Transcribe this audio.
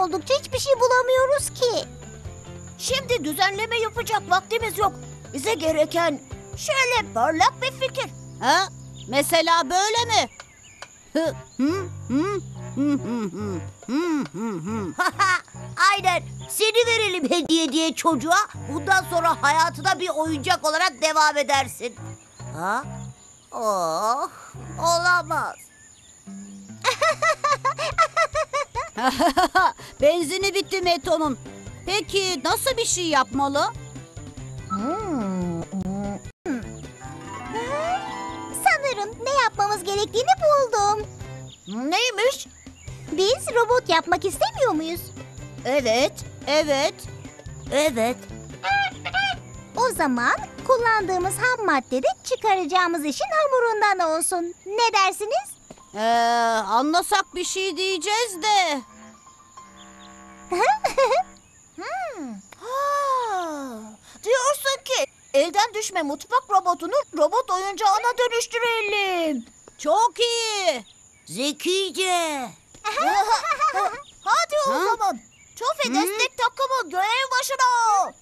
oldukça hiçbir şey bulamıyoruz ki. Şimdi düzenleme yapacak vaktimiz yok. Bize gereken şöyle parlak bir fikir. Ha? Mesela böyle mi? Aynen. Seni verelim hediye diye çocuğa. Bundan sonra hayatına bir oyuncak olarak devam edersin. Ha? Oh, olamaz. Benzini bitti Meto'nun. Peki nasıl bir şey yapmalı? Sanırım ne yapmamız gerektiğini buldum. Neymiş? Biz robot yapmak istemiyor muyuz? Evet, Evet. evet. O zaman kullandığımız ham madde de çıkaracağımız işin hamurundan olsun. Ne dersiniz? Anlasak bir şey diyeceğiz de. Ha, diyorsun ki elden düşme mutfak robotunu robot oyuncağına dönüştürelim. Çok iyi. Zekice. Hadi o zaman. Çofi destek takımı görev başına.